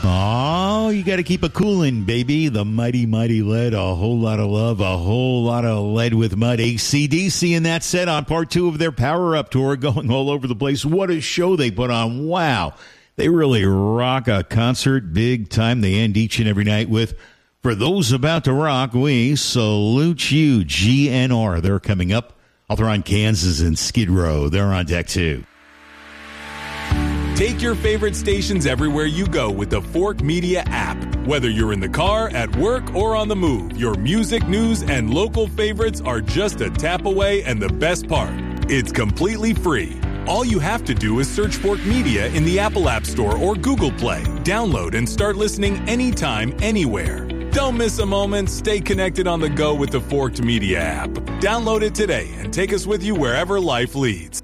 Oh, you got to keep it coolin', baby. The mighty, mighty Lead. A whole lot of love, a whole lot of Lead with Mud. AC/DC in that set on part 2 of their Power Up tour, going all over the place. What a show they put on. Wow. They really rock a concert big time. They end each and every night with, for those about to rock, we salute you, GNR. They're coming up. Out there on Kansas and Skid Row. They're on deck too. Take your favorite stations everywhere you go with the Fork Media app. Whether you're in the car, at work, or on the move, your music, news, and local favorites are just a tap away, and the best part, it's completely free. All you have to do is search Fork Media in the Apple App Store or Google Play. Download and start listening anytime, anywhere. Don't miss a moment. Stay connected on the go with the Forked Media app. Download it today and take us with you wherever life leads.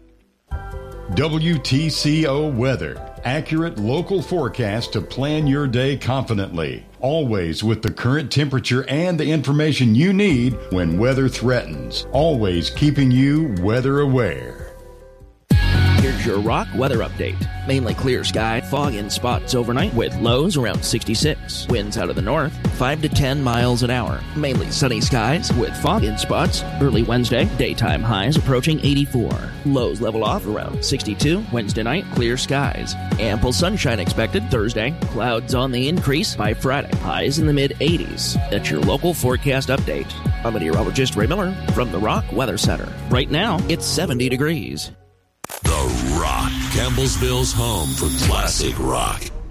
WTCO Weather. Accurate local forecast to plan your day confidently. Always with the current temperature and the information you need when weather threatens. Always keeping you weather aware. Here's your rock weather update. Mainly clear sky, fog in spots overnight with lows around 66. Winds out of the north, 5 to 10 miles an hour. Mainly sunny skies with fog in spots. Early Wednesday, daytime highs approaching 84. Lows level off around 62. Wednesday night, clear skies. Ample sunshine expected Thursday. Clouds on the increase by Friday. Highs in the mid-80s. That's your local forecast update. I'm meteorologist Ray Miller from the Rock Weather Center. Right now, it's 70 degrees. The Rock, Campbellsville's home for classic rock.